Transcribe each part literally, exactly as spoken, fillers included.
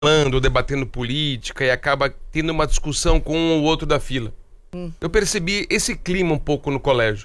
falando, debatendo política e acaba tendo uma discussão com um ou outro da fila. Hum. Eu percebi esse clima um pouco no colégio.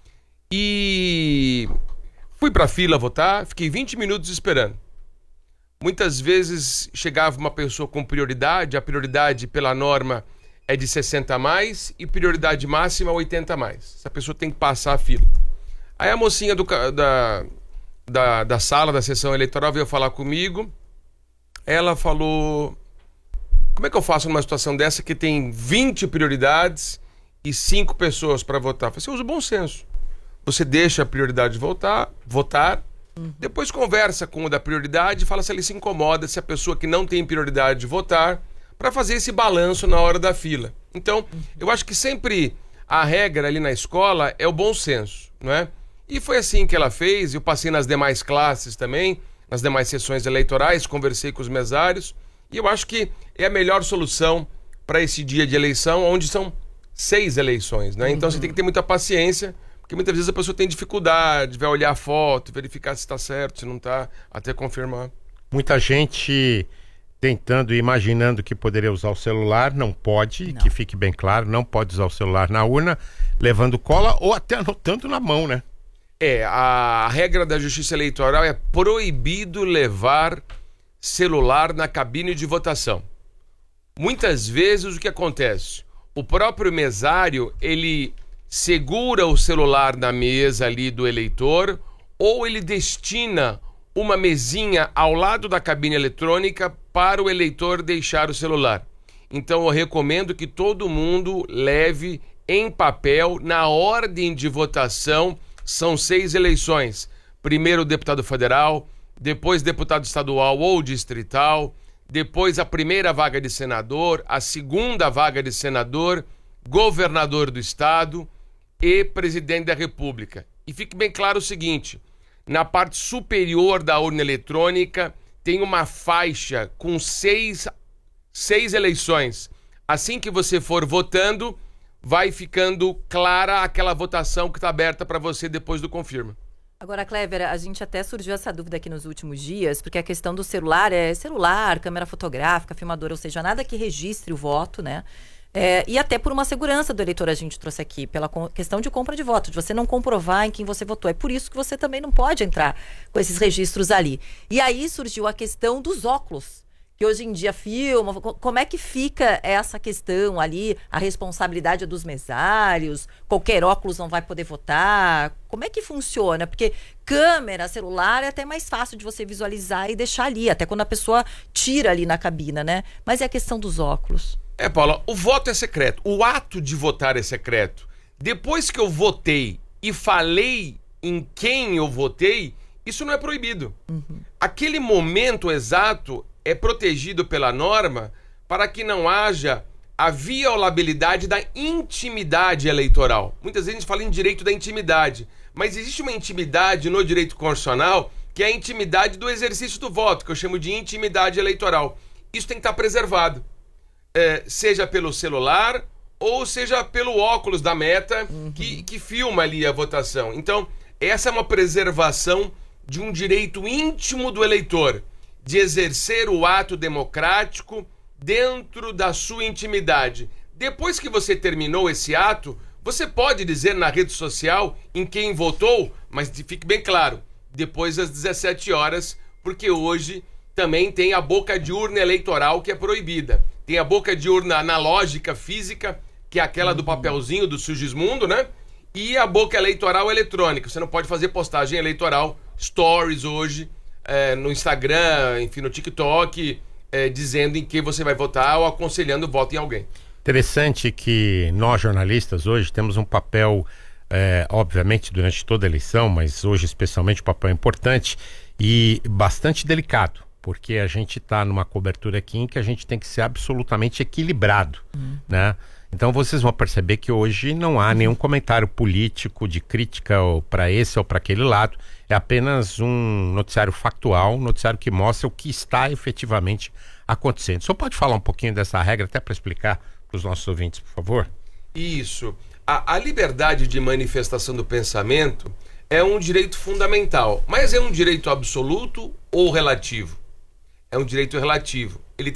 E fui pra fila votar, fiquei vinte minutos esperando. Muitas vezes chegava uma pessoa com prioridade, a prioridade pela norma é de sessenta a mais e prioridade máxima oitenta a mais. Essa pessoa tem que passar a fila. Aí a mocinha do, da, da, da sala, da sessão eleitoral veio falar comigo. Ela falou: como é que eu faço numa situação dessa que tem vinte prioridades e cinco pessoas para votar? Eu falei: você usa o bom senso. Você deixa a prioridade votar, votar, uhum. Depois conversa com o da prioridade e fala se ele se incomoda, se a pessoa que não tem prioridade de votar, para fazer esse balanço na hora da fila. Então, uhum. eu acho que sempre a regra ali na escola é o bom senso, não é? E foi assim que ela fez. Eu passei nas demais classes também, nas demais sessões eleitorais, conversei com os mesários, e eu acho que é a melhor solução para esse dia de eleição, onde são seis eleições, né? Então, uhum. você tem que ter muita paciência, porque muitas vezes a pessoa tem dificuldade, vai olhar a foto, verificar se está certo, se não está, até confirmar. Muita gente tentando e imaginando que poderia usar o celular, não pode, não. Que fique bem claro, não pode usar o celular na urna, levando cola ou até anotando na mão, né? É, a regra da Justiça Eleitoral é proibido levar celular na cabine de votação. Muitas vezes o que acontece? O próprio mesário, ele segura o celular na mesa ali do eleitor, ou ele destina uma mesinha ao lado da cabine eletrônica para o eleitor deixar o celular. Então eu recomendo que todo mundo leve em papel, na ordem de votação. São seis eleições. Primeiro o deputado federal, depois deputado estadual ou distrital, depois a primeira vaga de senador, a segunda vaga de senador, governador do estado e presidente da República. E fique bem claro o seguinte: na parte superior da urna eletrônica tem uma faixa com seis, seis eleições. Assim que você for votando, vai ficando clara aquela votação que está aberta para você depois do confirma. Agora, Clever, a gente até surgiu essa dúvida aqui nos últimos dias, porque a questão do celular é celular, câmera fotográfica, filmadora, ou seja, nada que registre o voto, né? É, e até por uma segurança do eleitor a gente trouxe aqui, pela questão de compra de voto, de você não comprovar em quem você votou. É por isso que você também não pode entrar com esses registros ali. E aí surgiu a questão dos óculos, que hoje em dia filma. Como é que fica essa questão ali? A responsabilidade é dos mesários? Qualquer óculos não vai poder votar? Como é que funciona? Porque câmera, celular é até mais fácil de você visualizar e deixar ali, até quando a pessoa tira ali na cabina, né? Mas é a questão dos óculos. É, Paula, o voto é secreto. O ato de votar é secreto. Depois que eu votei e falei em quem eu votei, isso não é proibido. Uhum. Aquele momento exato é protegido pela norma para que não haja a violabilidade da intimidade eleitoral. Muitas vezes a gente fala em direito da intimidade, mas existe uma intimidade no direito constitucional que é a intimidade do exercício do voto, que eu chamo de intimidade eleitoral. Isso tem que estar preservado. É, seja pelo celular ou seja pelo óculos da meta, uhum. que, que filma ali a votação. Então, essa é uma preservação de um direito íntimo do eleitor, de exercer o ato democrático dentro da sua intimidade. Depois que você terminou esse ato, você pode dizer na rede social em quem votou, mas fique bem claro, depois das dezessete horas, porque hoje também tem a boca de urna eleitoral que é proibida. Tem a boca de urna analógica, física, que é aquela do papelzinho do Sigismundo, né? E a boca eleitoral eletrônica. Você não pode fazer postagem eleitoral, stories hoje, é, no Instagram, enfim, no TikTok, é, dizendo em quem você vai votar ou aconselhando voto em alguém. Interessante que nós, jornalistas, hoje temos um papel, é, obviamente, durante toda a eleição, mas hoje especialmente um papel importante e bastante delicado. Porque a gente está numa cobertura aqui em que a gente tem que ser absolutamente equilibrado, uhum. né? Então vocês vão perceber que hoje não há nenhum comentário político de crítica para esse ou para aquele lado. É apenas um noticiário factual, um noticiário que mostra o que está efetivamente acontecendo. Só pode falar um pouquinho dessa regra até para explicar para os nossos ouvintes, por favor? Isso. A, a liberdade de manifestação do pensamento é um direito fundamental, mas é um direito absoluto ou relativo? É um direito relativo.